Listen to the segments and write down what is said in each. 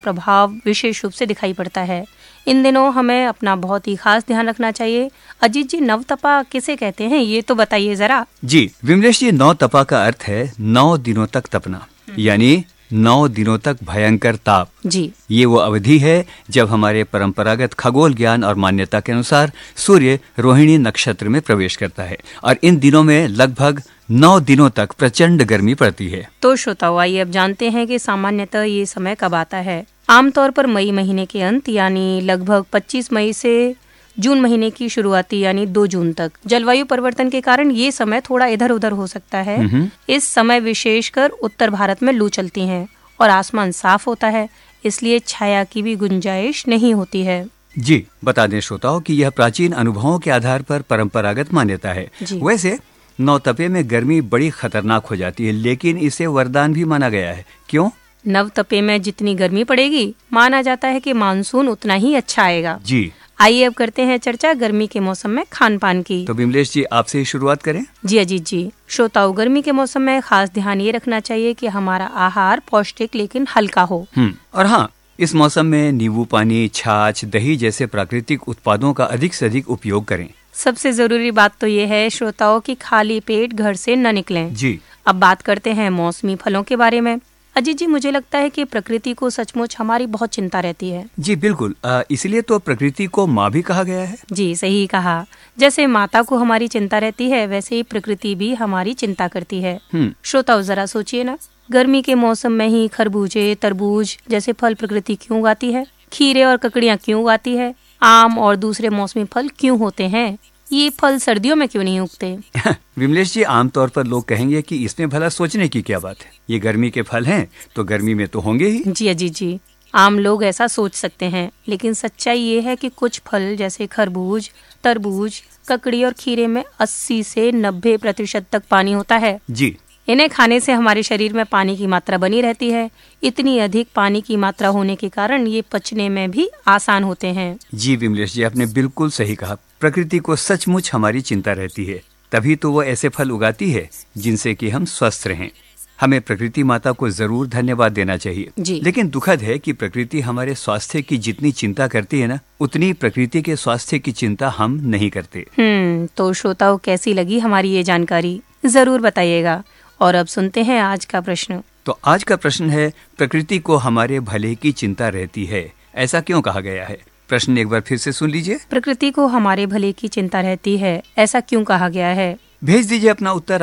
प्रभाव विशेष रूप से दिखाई पड़ता है। इन दिनों हमें अपना बहुत ही खास ध्यान रखना चाहिए। अजीत जी, नवतपा किसे कहते हैं, ये तो बताइए जरा। जी विमलेश जी, नवतपा का अर्थ है 9 दिनों तक तपना, यानी 9 दिनों तक भयंकर ताप। जी, ये वो अवधि है जब हमारे परंपरागत खगोल ज्ञान और मान्यता के अनुसार सूर्य रोहिणी नक्षत्र में प्रवेश करता है और इन दिनों में लगभग 9 दिनों तक प्रचंड गर्मी पड़ती है। तो श्रोताओ, आइए अब जानते हैं कि सामान्यतः ये समय कब आता है। आमतौर पर मई महीने के अंत यानी लगभग 25 मई से जून महीने की शुरुआती यानी 2 जून तक। जलवायु परिवर्तन के कारण ये समय थोड़ा इधर उधर हो सकता है। इस समय विशेषकर उत्तर भारत में लू चलती है और आसमान साफ होता है, इसलिए छाया की भी गुंजाइश नहीं होती है। जी बता दें श्रोताओं कि यह प्राचीन अनुभवों के आधार पर परंपरागत मान्यता है। वैसे नवतपे में गर्मी बड़ी खतरनाक हो जाती है, लेकिन इसे वरदान भी माना गया है। क्यों? नवतपे में जितनी गर्मी पड़ेगी, माना जाता है कि मानसून उतना ही अच्छा आएगा। जी आइए अब करते हैं चर्चा गर्मी के मौसम में खान पान की। तो विमलेश जी, आपसे ही शुरुआत करें। जी अजीत जी, श्रोताओं, गर्मी के मौसम में खास ध्यान ये रखना चाहिए कि हमारा आहार पौष्टिक लेकिन हल्का हो। और हाँ, इस मौसम में नींबू पानी, छाछ, दही जैसे प्राकृतिक उत्पादों का अधिक से अधिक उपयोग करें। सबसे जरूरी बात तो ये है श्रोताओं कि खाली पेट घर से न निकलें। जी अब बात करते हैं मौसमी फलों के बारे में। अजीत जी, मुझे लगता है कि प्रकृति को सचमुच हमारी बहुत चिंता रहती है। जी बिल्कुल, इसलिए तो प्रकृति को माँ भी कहा गया है। जी सही कहा। जैसे माता को हमारी चिंता रहती है, वैसे ही प्रकृति भी हमारी चिंता करती है। श्रोताओ, जरा सोचिए ना, गर्मी के मौसम में ही खरबूजे, तरबूज जैसे फल प्रकृति क्यों उगाती है? खीरे और ककड़ियाँ क्यों उगाती है? आम और दूसरे मौसमी फल क्यों होते हैं? ये फल सर्दियों में क्यों नहीं उगते? विमलेश जी, आमतौर पर लोग कहेंगे कि इसमें भला सोचने की क्या बात है, ये गर्मी के फल हैं तो गर्मी में तो होंगे ही। जी अजीत जी, आम लोग ऐसा सोच सकते हैं, लेकिन सच्चाई ये है कि कुछ फल जैसे खरबूज, तरबूज, ककड़ी और खीरे में 80 से 90% तक पानी होता है। जी इन्हें खाने से हमारे शरीर में पानी की मात्रा बनी रहती है। इतनी अधिक पानी की मात्रा होने के कारण ये पचने में भी आसान होते हैं। जी विमलेश जी, आपने बिल्कुल सही कहा। प्रकृति को सचमुच हमारी चिंता रहती है, तभी तो वो ऐसे फल उगाती है जिनसे कि हम स्वस्थ रहें। हमें प्रकृति माता को जरूर धन्यवाद देना चाहिए। लेकिन दुखद है कि प्रकृति हमारे स्वास्थ्य की जितनी चिंता करती है ना, उतनी प्रकृति के स्वास्थ्य की चिंता हम नहीं करते। तो श्रोताओं, कैसी लगी हमारी ये जानकारी, जरूर बताइएगा। और अब सुनते हैं आज का प्रश्न। तो आज का प्रश्न है, प्रकृति को हमारे भले की चिंता रहती है, ऐसा क्यों कहा गया है? प्रश्न एक बार फिर से सुन लीजिए। प्रकृति को हमारे भले की चिंता रहती है, ऐसा क्यों कहा गया है? भेज दीजिए अपना उत्तर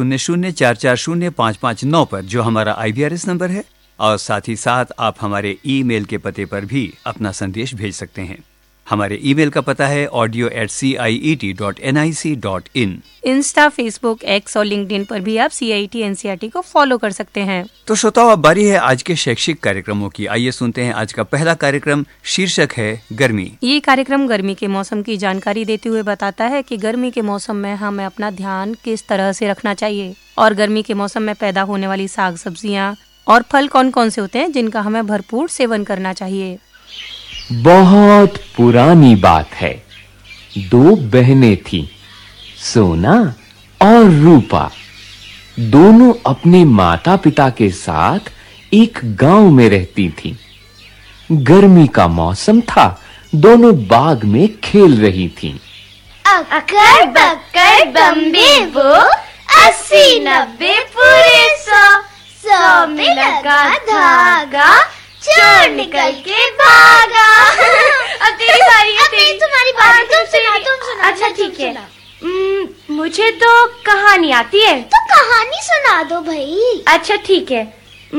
8800440559 पर, जो हमारा IVRS नंबर है, और साथ ही साथ आप हमारे ईमेल के पते पर भी अपना संदेश भेज सकते हैं। हमारे ईमेल का पता है audio@ciet.nic.in। इंस्टा, फेसबुक, एक्स और लिंक्डइन पर भी आप CIET NCERT को फॉलो कर सकते हैं। तो श्रोताओ, अब बारी है आज के शैक्षिक कार्यक्रमों की। आइए सुनते हैं आज का पहला कार्यक्रम। शीर्षक है गर्मी। ये कार्यक्रम गर्मी के मौसम की जानकारी देते हुए बताता है कि गर्मी के मौसम में हमें अपना ध्यान किस तरह से रखना चाहिए और गर्मी के मौसम में पैदा होने वाली साग सब्जियाँ और फल कौन कौन से होते हैं जिनका हमें भरपूर सेवन करना चाहिए। बहुत पुरानी बात है, 2 बहनें थीं, सोना और रूपा। दोनों अपने माता पिता के साथ एक गांव में रहती थीं। गर्मी का मौसम था, दोनों बाग में खेल रही थीं। अक्कर बक्कर बम्बे वो 80-90 पूरे 100 में लगा धागा, चोर निकल के भागा। अब तेरी बारी है। तुम्हारी बारी, तुम सुना। अच्छा ठीक है, मुझे तो कहानी आती है। तो कहानी सुना दो भाई। अच्छा ठीक है।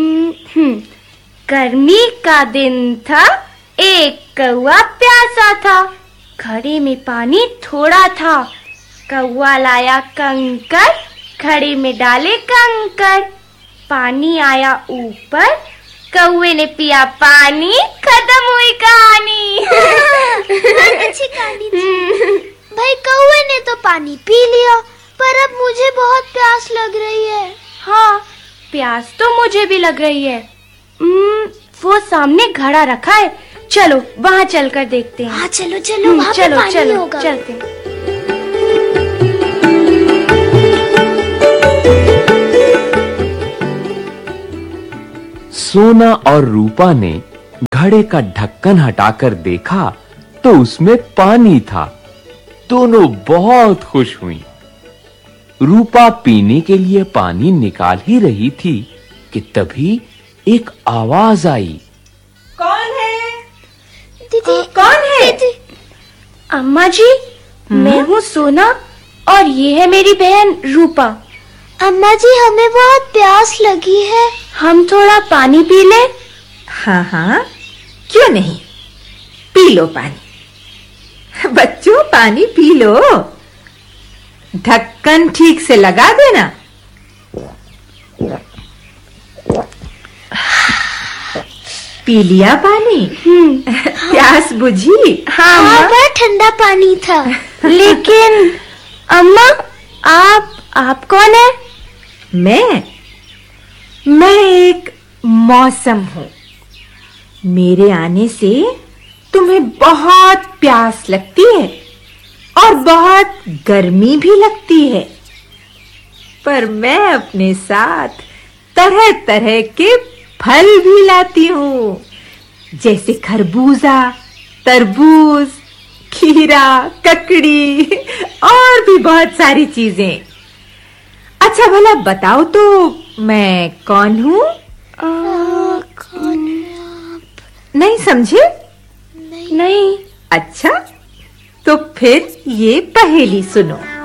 गर्मी का दिन था, एक कौवा प्यासा था, घड़े में पानी थोड़ा था। कौवा लाया कंकर, घड़े में डाले कंकर, पानी आया ऊपर, कौवे ने पिया पानी, खत्म हुई कहानी। अच्छी कहानी थी। भाई कौवे ने तो पानी पी लिया, पर अब मुझे बहुत प्यास लग रही है। हाँ, प्यास तो मुझे भी लग रही है। वो सामने घड़ा रखा है, चलो वहाँ चलकर देखते हैं। हाँ चलो चलो, वहाँ पे पानी होगा। चलते हैं। सोना और रूपा ने घड़े का ढक्कन हटाकर देखा तो उसमें पानी था। दोनों बहुत खुश हुईं। रूपा पीने के लिए पानी निकाल ही रही थी कि तभी एक आवाज आई। कौन है? दीदी, कौन है? दीदी। अम्मा जी, मैं हूँ सोना और ये है मेरी बहन रूपा। अम्मा जी, हमें बहुत प्यास लगी है, हम थोड़ा पानी पी लें? हाँ हाँ, क्यों नहीं, पी लो पानी। बच्चों, पानी पी लो। ढक्कन ठीक से लगा देना। पी लिया पानी? प्यास बुझी? हाँ, बड़ा ठंडा पानी था। लेकिन अम्मा, आप कौन है? मैं एक मौसम हूँ। मेरे आने से तुम्हें बहुत प्यास लगती है और बहुत गर्मी भी लगती है, पर मैं अपने साथ तरह तरह के फल भी लाती हूँ, जैसे खरबूजा, तरबूज, खीरा, ककड़ी और भी बहुत सारी चीजें। अच्छा भला बताओ तो मैं कौन हूँ? कौन है आप? नहीं समझे? नहीं। अच्छा, तो फिर ये पहेली सुनो।